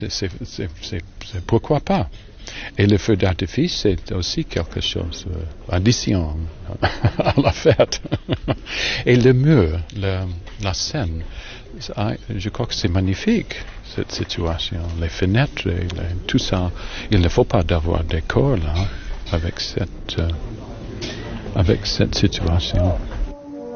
C'est pourquoi pas. Et le feu d'artifice, c'est aussi quelque chose, addition à la fête. Et le mur, la scène, je crois que c'est magnifique, cette situation. Les fenêtres, tout ça. Il ne faut pas d'avoir des corps là, avec cette situation.